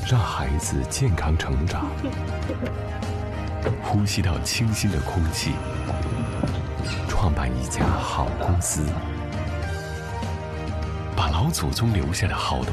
让孩子健康成长，呼吸到清新的空气，创办一家好公司，把老祖宗留下的好东